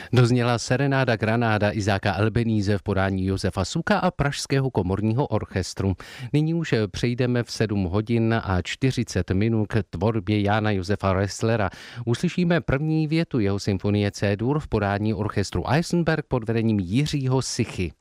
Dozněla serenáda Granáda Izáka Albenize v podání Josefa Suka a Pražského komorního orchestru. Nyní už přejdeme v 7 hodin a 40 minut k tvorbě Jána Josefa Resslera. Uslyšíme první větu jeho symfonie C-dur v podání orchestru Eisenberg pod vedením Jiřího Sichy.